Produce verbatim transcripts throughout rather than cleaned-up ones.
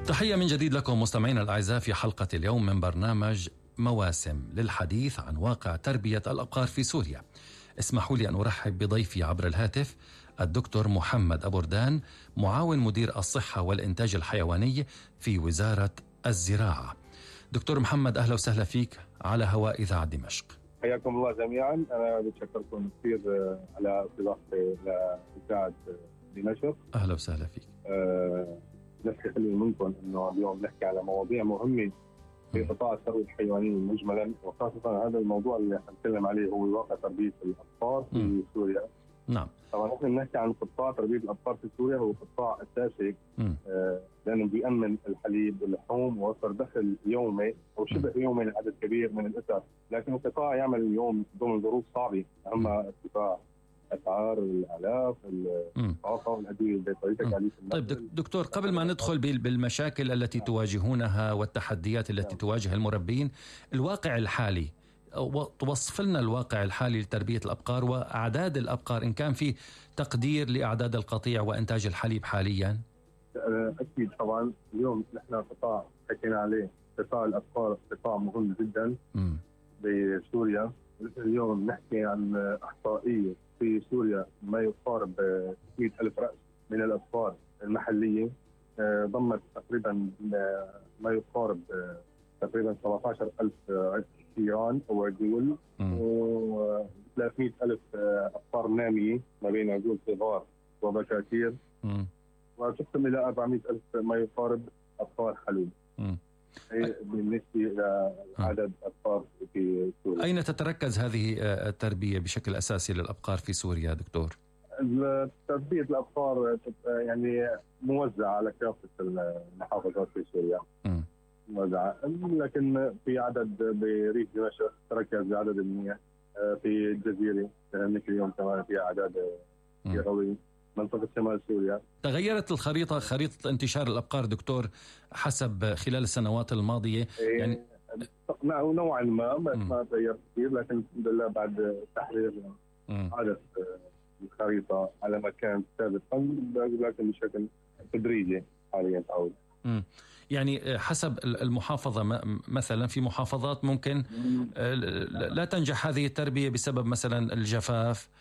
تحية من جديد لكم مستمعينا الأعزاء في حلقة اليوم من برنامج مواسم للحديث عن واقع تربية الأبقار في سوريا. اسمحوا لي أن أرحب بضيفي عبر الهاتف الدكتور محمد أبو ردان، معاون مدير الصحة والإنتاج الحيواني في وزارة الزراعة. دكتور محمد، أهلا وسهلا فيك على هواء إذاعة دمشق. حياكم الله جميعا. أنا بتشكركم كثير على استضافتي لإذاعة دمشق. أهلا وسهلا فيك. أه نفسي خلي منكم إنه اليوم نحكي على مواضيع مهمة في قطاع الثروة الحيوانية مجملا، وخاصة هذا الموضوع اللي حنتكلم عليه هو واقع تربية الأبقار في م. سوريا. نعم. طبعا نحن بنحكي عن قطاع تربية الأبقار في سوريا، هو قطاع أساسي آه لأنه بيأمن الحليب واللحوم ووفر دخل يومي أو شبه يومي لعدد كبير من الأسر، لكن القطاع يعمل اليوم ضمن ظروف صعبة، أهمها ارتفاع أسعار الآلاف، الطاقة والأدوية البيطرية. طيب دكتور، قبل ما ندخل بالمشاكل التي تواجهونها والتحديات التي تواجه المربين، الواقع الحالي، توصف لنا الواقع الحالي لتربية الأبقار وأعداد الأبقار، إن كان في تقدير لأعداد القطيع وإنتاج الحليب حاليا. أكيد طبعا. اليوم نحن قطاع حكينا عليه، قطاع الأبقار قطاع مهم جدا م. بسوريا. اليوم نحكي عن إحصائية في سوريا ما يقارب ستمائة ألف رأس من الأبقار المحلية، ضمت تقريبا ما يقارب تقريبا سبعة عشر ألف حيوان أو عجول، و ثلاثمائة ألف أبقار نامية ما بين عجول صغار وبكاكير، وتقسم إلى أربعمائة ألف ما يقارب أبقار حلوب. بالنسبة إلى عدد أبقار في سوريا. أين تتركز هذه التربية بشكل أساسي للأبقار في سوريا دكتور؟ تربية الأبقار يعني موزعة على كافة المحافظات في سوريا. م. موزعة، لكن في عدد بريف دمشق تركز بعدد منيح، في الجزيرة مثل اليوم كمان في أعداد كثيرة، منطقة شمال سوريا. تغيرت الخريطة، خريطة انتشار الأبقار دكتور حسب خلال السنوات الماضية؟ يعني نوعا ما ما تغير كثير، لكن الحمد لله بعد تحرير عادت الخريطة على ما كانت سابقا، لكن بشكل تدريجي حاليا تعود. يعني حسب المحافظة، مثلا في محافظات ممكن لا تنجح هذه التربية بسبب مثلا الجفاف،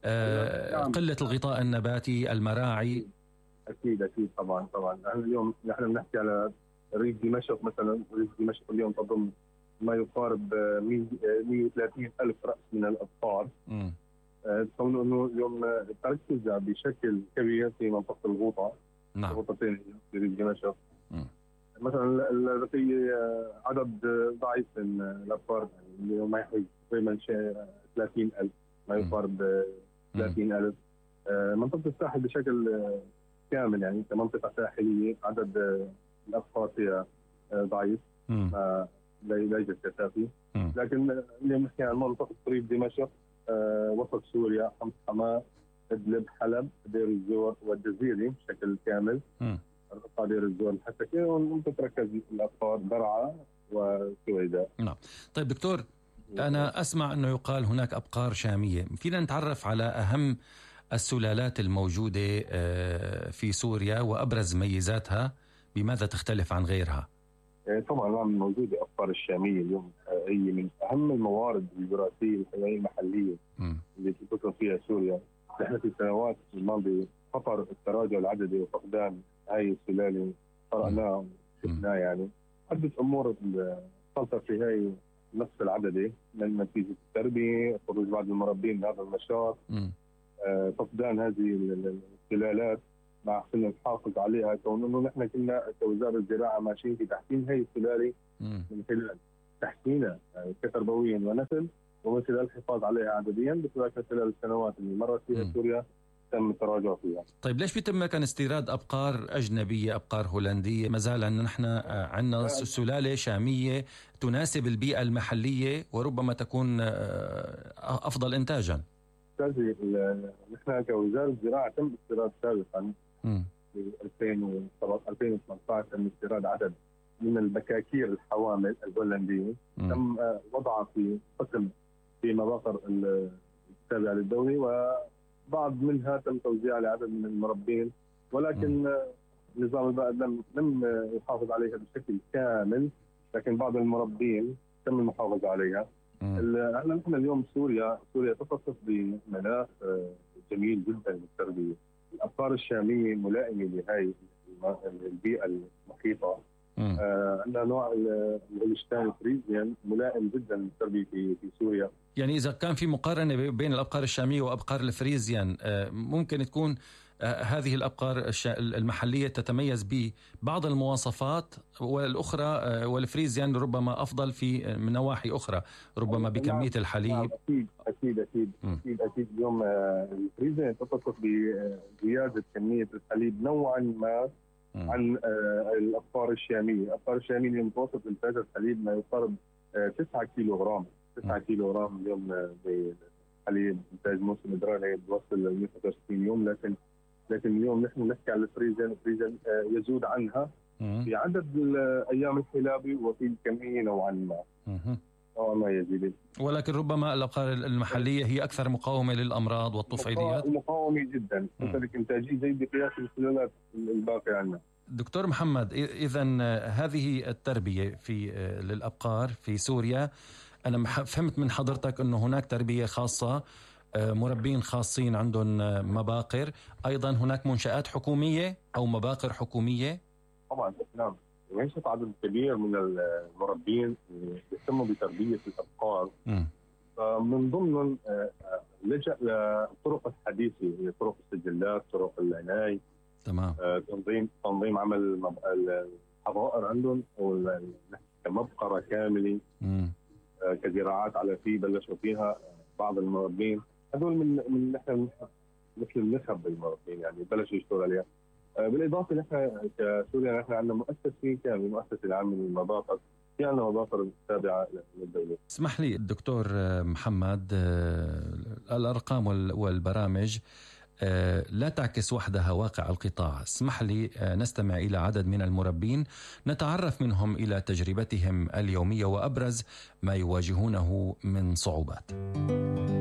قلة الغطاء النباتي، المراعي. أكيد أكيد طبعا طبعا. اليوم نحن بنحكي على ريف دمشق مثلا. ريف دمشق اليوم تضم ما يقارب مئة وثلاثين ألف رأس من الأبقار. كونه أنه اليوم تركز بشكل كبير في منطقة الغوطة. نعم. غوطتين في ريف دمشق. مثلا البقية عدد ضعيف من الأبقار، يعني اليوم ما يحوز تقريبا ثلاثين ألف ما يقارب ثلاثين ألف. منطقة الساحل بشكل كامل يعني كمنطقة ساحلية عدد الأبقار فيها ضعيف، لا يوجد كثافي. لكن اليوم نحكي عن منطقة ريف دمشق، وسط سوريا، حمص حماة، إدلب، حلب، دير الزور والجزيرة بشكل كامل. القطاع دير الزور الحسكة، وتتركز الأبقار درعا وسويداء. نعم. طيب دكتور، أنا أسمع أنه يقال هناك أبقار شامية، فينا نتعرف على أهم السلالات الموجودة في سوريا وأبرز ميزاتها، بماذا تختلف عن غيرها؟ طبعا موجودة أبقار الشامية اليوم، هي من أهم الموارد الوراثية الحيوانية المحلية م. اللي تذكر فيها سوريا. نحن في السنوات الماضية خطر التراجع العددي وفقدان هاي السلالة قرأناه وشفناه، يعني عدة أمور تنطر في هاي نقص العددي من نتيجة التربية، خروج بعض المربين من هذا النشاط، آه، فقدان هذه السلالات. مع خلينا نحافظ عليها، كونه نحن كنا كوزارة الزراعة ماشيين في تحسين هاي السلالة من خلال تحسينها يعني كتربويا ونسل، ومن خلال الحفاظ عليها عدديا، بس خلال السنوات اللي مرت فيها سوريا تم التراجع فيها. طيب ليش بيتم كان استيراد أبقار أجنبية، أبقار هولندية، ما زال أن نحن عندنا سلالة شامية تناسب البيئة المحلية وربما تكون أفضل إنتاجا؟ نحن كوزارة الزراعة تم استيراد سابقا في ألفين وثمانية عشر تم استيراد عدد من البكاكير الحوامل الهولندية، تم وضعها في قسم في مباقر التابعة للدولة، وبعض منها تم توزيعها لعدد من المربين، ولكن نظام البائد لم لم يحافظ عليها بشكل كامل، لكن بعض المربين تم المحافظه عليها. هلا نحن اليوم سوريا سوريا تتصف بمناخ جميل جدا للتربيه. الابقار الشاميه ملائمه لهي البيئه المحيطه. آه عندنا نوع الهولشتاين فريزيان ملائم جدا للتربيه في في سوريا. يعني اذا كان في مقارنه بين الابقار الشاميه وابقار الفريزيان، آه ممكن تكون آه هذه الابقار المحليه تتميز ببعض المواصفات، والاخرى آه والفريزيان ربما افضل في من نواحي اخرى، ربما بكميه الحليب. نعم اكيد اكيد اكيد م. اكيد اكيد اليوم آه الفريزيان تتصف بزياده كميه الحليب نوعا ما عن آه الابقار الشاميه. الابقار الشاميه متوسط انتاج الحليب ما يقارب آه تسعة كيلو غرام تسعة كيلو غرام اليوم بحليب انتاج موسم الدراري بوصل ل مئة وثلاثة وستين يوم، لكن لكن اليوم نحن نحكي على الفريزن الفريزن آه يزود عنها في عدد الايام الحلابي وفي الكميه نوعا ما نوعا ما يزيد، ولكن ربما الابقار المحليه هي اكثر مقاومه للامراض والطفيليات. مقاومه جدا، تمتلك انتاجيه زي بقياس السلالات الباقيه عندنا. دكتور محمد، إذا هذه التربية في للأبقار في سوريا، أنا فهمت من حضرتك أنه هناك تربية خاصة، مربين خاصين عندهم مباقر، أيضا هناك منشآت حكومية أو مباقر حكومية. طبعا نعم، ينشط عدد كبير من المربين يهتموا بتربية الأبقار. من ضمنهم لجأ للطرق الحديثة، طرق السجلات، طرق العناية. تمام. آه، تنظيم تنظيم عمل الحظائر عندهم كمبقرة كاملة. آه، كزراعات على فيه بلشوا فيها بعض المربين هذول من من نحن مثل النخب بالمربين، يعني بلشوا يشتغلوا عليها. آه، بالإضافة نحن كسوريا نحن عندنا مؤسسة كاملة، مؤسسة العامة للمباقر، في عندنا مباقر تابعة للدولة. اسمح لي الدكتور محمد، الأرقام والبرامج لا تعكس وحدها واقع القطاع. اسمح لي نستمع إلى عدد من المربين نتعرف منهم إلى تجربتهم اليومية وأبرز ما يواجهونه من صعوبات.